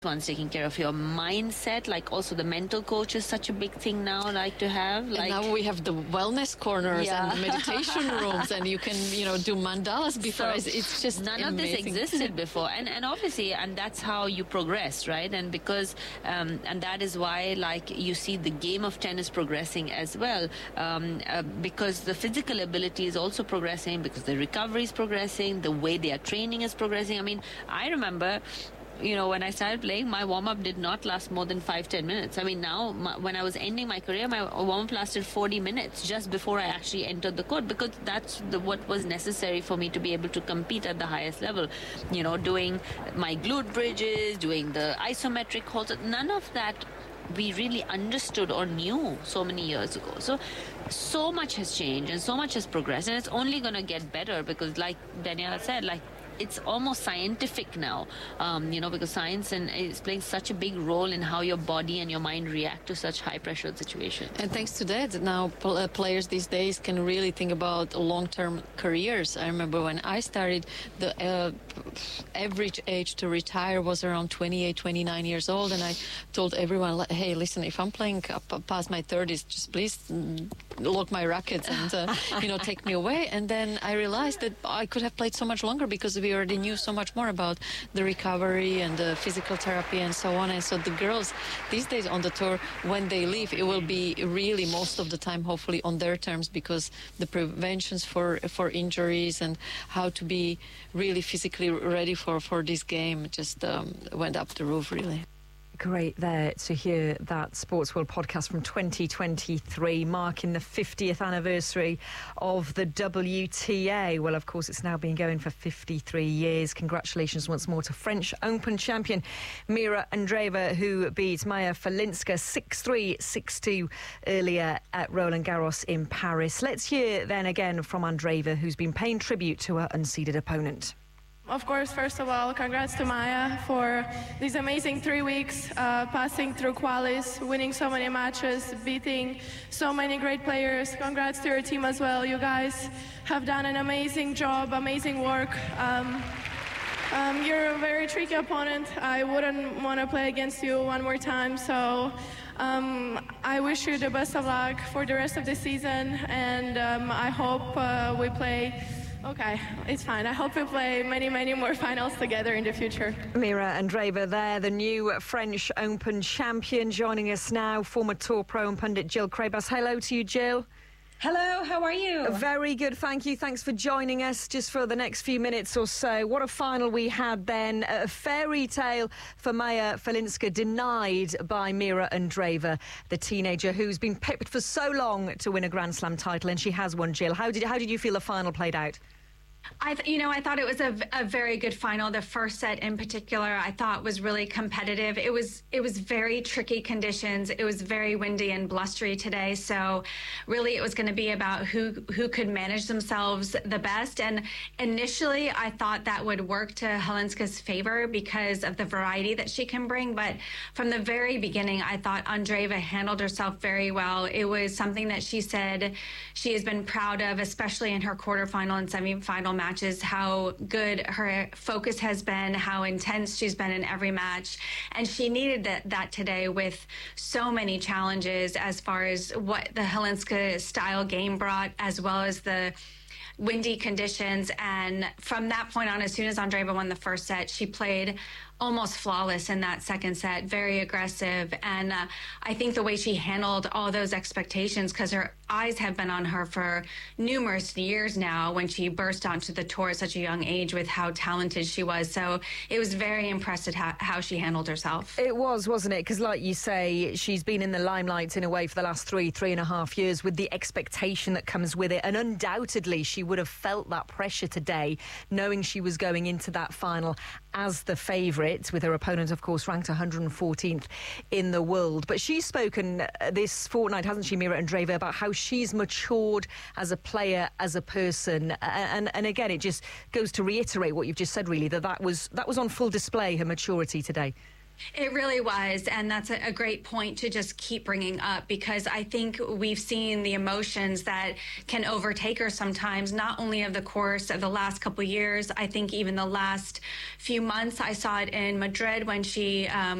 one's taking care of your mindset, like also the mental coach is such a big thing now, like to have. Like, and now we have the wellness corners and the meditation rooms, and you can, do mandalas before. So it's just none amazing. of this existed before, and obviously, and that's how you progress, right? And because, and that is why, like, you see the game of tennis progressing as well, because the physical ability is also progressing, because the recovery is progressing, the way they are training is progressing. I mean, I remember, when I started playing, my warm-up did not last more than 5-10 minutes. I mean, now, when I was ending my career, my warm-up lasted 40 minutes just before I actually entered the court, because that's what was necessary for me to be able to compete at the highest level. Doing my glute bridges, doing the isometric holds, none of that we really understood or knew so many years ago. So much has changed and so much has progressed, and it's only going to get better because, like Daniela said, like, it's almost scientific now, because science is playing such a big role in how your body and your mind react to such high-pressure situations. And thanks to that, now players these days can really think about long-term careers. I remember when I started, the average age to retire was around 28, 29 years old, and I told everyone, hey, listen, if I'm playing past my 30s, just please lock my rackets and, take me away. And then I realized that I could have played so much longer because we already knew so much more about the recovery and the physical therapy and so on. And so the girls these days on the tour, when they leave, it will be really most of the time, hopefully, on their terms, because the preventions for injuries and how to be really physically ready for this game just went up the roof, really. Great there to hear that Sports World podcast from 2023, marking the 50th anniversary of the WTA. Well, of course, it's now been going for 53 years. Congratulations once more to French Open champion Mira Andreeva, who beat Maya Falinska 6-3, 6-2 earlier at Roland Garros in Paris. Let's hear then again from Andreeva, who's been paying tribute to her unseeded opponent. Of course, first of all, congrats to Maya for these amazing 3 weeks, passing through qualis, winning so many matches, beating so many great players. Congrats to your team as well. You guys have done an amazing job, amazing work. You're a very tricky opponent. I wouldn't want to play against you one more time, so I wish you the best of luck for the rest of the season, and I hope we play... Okay, it's fine. I hope we play many, many more finals together in the future. Mira Andreeva there, the new French Open champion, joining us now, former Tour Pro and pundit Jill Craybas. Hello to you, Jill. Hello, how are you? Very good, thank you. Thanks for joining us just for the next few minutes or so. What a final we had then. A fairy tale for Maya Falinska, denied by Mira Andreeva, the teenager who's been pipped for so long to win a Grand Slam title, and she has won, Jill. How did you feel the final played out? I thought it was a very good final. The first set in particular, I thought was really competitive. It was very tricky conditions. It was very windy and blustery today. So really it was going to be about who could manage themselves the best. And initially I thought that would work to Halinska's favor because of the variety that she can bring. But from the very beginning, I thought Andreeva handled herself very well. It was something that she said she has been proud of, especially in her quarterfinal and semifinal matches, how good her focus has been, how intense she's been in every match. And she needed that today with so many challenges as far as what the Halinska style game brought, as well as the windy conditions. And from that point on, as soon as Andreeva won the first set, she played almost flawless in that second set, very aggressive. And I think the way she handled all those expectations, because her eyes have been on her for numerous years now when she burst onto the tour at such a young age with how talented she was. So it was very impressive how she handled herself. It was, wasn't it? Because like you say, she's been in the limelight in a way for the last three and a half years with the expectation that comes with it. And undoubtedly, she would have felt that pressure today, knowing she was going into that final as the favourite, with her opponent, of course, ranked 114th in the world. But she's spoken this fortnight, hasn't she, Mira Andreeva, about how she's matured as a player, as a person. And again, it just goes to reiterate what you've just said, really, that was on full display, her maturity today. It really was, and that's a great point to just keep bringing up, because I think we've seen the emotions that can overtake her sometimes, not only of the course of the last couple of years. I think even the last few months, I saw it in Madrid when she